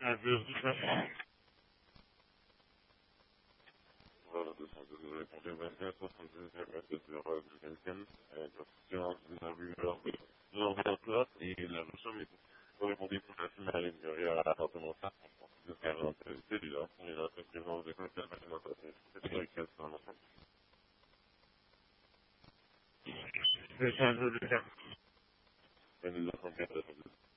Voilà, vous répondez 24, 72, 0, du 25, donc, vous avez leur place et la chambre est vous répondez tout à fait à l'intérieur à l'appartement 5, de 40 celui-là, et la présence de contacts mathématiques, c'est avec quel son enfant. C'est un jeu de carte. Et nous avons bien répondu.